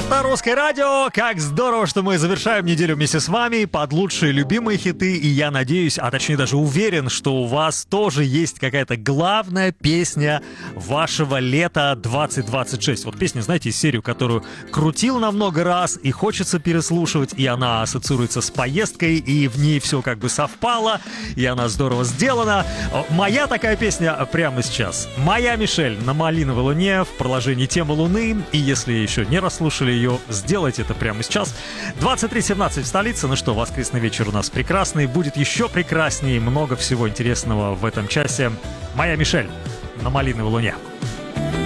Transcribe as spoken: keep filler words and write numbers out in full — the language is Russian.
Это «Русское радио». Как здорово, что мы завершаем неделю вместе с вами под лучшие любимые хиты. И я надеюсь, а точнее даже уверен, что у вас тоже есть какая-то главная песня вашего лета двадцать двадцать шесть. Вот песня, знаете, из серии, которую крутил на много раз и хочется переслушивать, и она ассоциируется с поездкой, и в ней все как бы совпало, и она здорово сделана. Моя такая песня прямо сейчас. «Моя Мишель» на «Малиновой луне» в продолжении темы Луны. И если еще не расслушали ее, сделайте это прямо сейчас. двадцать три семнадцать в столице. Ну что, воскресный вечер у нас прекрасный. Будет еще прекраснее. Много всего интересного в этом часе. «Моя Мишель» на «Малиновой луне».